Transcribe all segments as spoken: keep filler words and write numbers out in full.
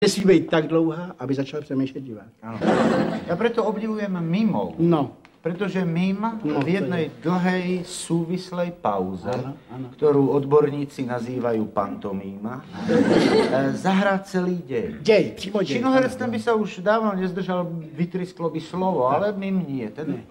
Nesmí být tak dlouhá, aby začal přemýšlet divák. Ano. Ja preto obdivujem mimov. No. Pretože mím No, v jednej dlhej súvislej pauze, ano, ano. ktorú odborníci nazývajú pantomíma, zahrá celý dej. Děj, přímo děj. Činoherec ten by sa už dávno nezdržal, vytrisklo by slovo, ale mím nie. Ten...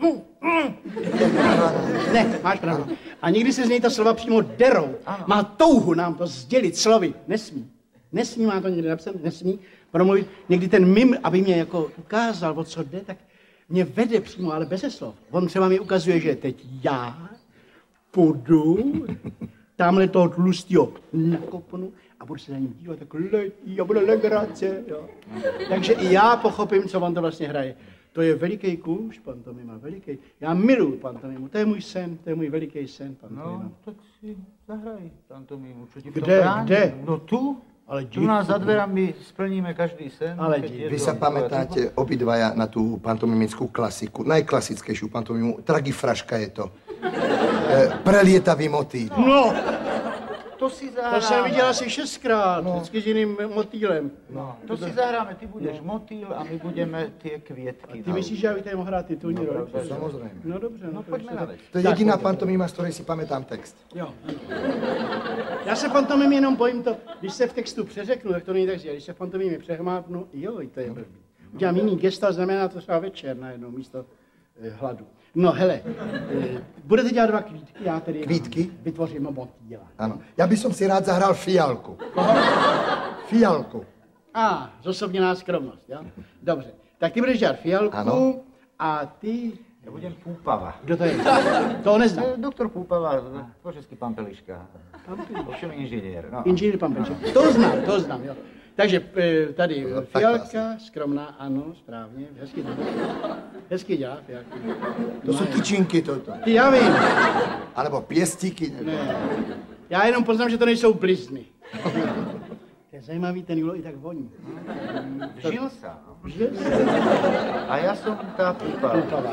Ne, máš pravdu. A někdy se z něj ta slova přímo derou. Ano. Má touhu nám to sdělit slovy. Nesmí. Nesmí, má to někde napsat, nesmí promluvit. Někdy ten mim, aby mě jako ukázal, o co jde, tak mě vede přímo, ale bez slov. On třeba mi ukazuje, že teď já půjdu tamhle toho tlustýho nakopnu a budu se na něm dívat, tak letí a bude legrace. Jo. Takže i já pochopím, co on to vlastně hraje. To je veliký kůž, pantomima, veliký. Já miluji pantomimu, to je můj sen, to je můj veliký sen, pantomima. No, tak si zahraj pantomimu, čo ti v tom Kde, bráni? kde? No tu. Ale Tu nás za dverami splníme každý sen. Ale keď dík. je Vy to- sa pamätáte obidvaja na tú pantomimickú klasiku, najklasickejšiu pantomimu, Tragifraška je to. E, prelietavý motýl. No, To si to zahráme. jsem viděl asi šestkrát, no. Vždycky s jiným motýlem. No, to si zahráme, ty budeš motýl a my budeme tie kvietky. Ty myslíš, že já bych tady mohl hrát titulní roli? Samozrejme. No dobře, no, No poďme na vec. To je jediná pantomima, z ktorej si pamätám text. Jo, ano. Já se pantomim jenom bojím to, když se v textu přeřeknu, tak to není tak zjel. Když se v pantomimě přehmápnu, jo, to je blbý. Udělám jiný gesta, znamená to třeba večer najednou místo eh, hladu. No hele, eh, budete dělat dva kvítky, já tedy Kvítky? vytvořím motýla. Áno. Ja by som si rád zahral Fialku. Fialku. A, zosobněná skromnost, jo? Dobře, tak ty budeš dělat fialku Ano. a ty... Ja budem Púpava. Kdo to je? To neznám. Eh, Doktor Púpava, po česky pán Peliška. Ovšem inžinier. No. Inženýr pan Peček. To znám, to znám, jo. Takže eh, tady No, fialka, skromná, ano, správně, hezky dělá. Hezky dělá fialka. To sú tyčinky toto. Ty, já vím. Alebo piestíky. Ne. Já jenom poznám, že to nejsou blizny. To je zajímavý, ten Julo i tak voní. Žil sa. no. Že? A ja som tá Púpava. Koukala.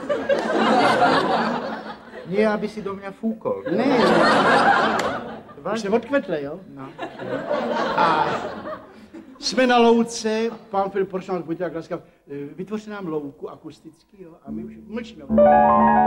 Nie, aby si do mňa fúkol. Ne, už Vážne? se odkvetle, jo? No. A jsme na louce, pán Filip Poršnák, buďte tak laskav, vytvořte nám louku akusticky, jo? A my už mlčíme.